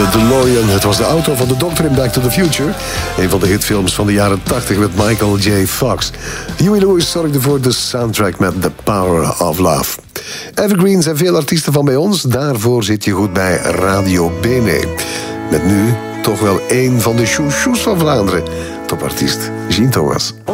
de DeLorean. Het was de auto van de dokter in Back to the Future. Een van de hitfilms van de jaren 80 met Michael J. Fox. Huey Lewis zorgde voor de soundtrack met The Power of Love. Evergreens en veel artiesten van bij ons. Daarvoor zit je goed bij Radio Bene. Met nu toch wel één van de chouchous van Vlaanderen. Topartiest Jean Thomas.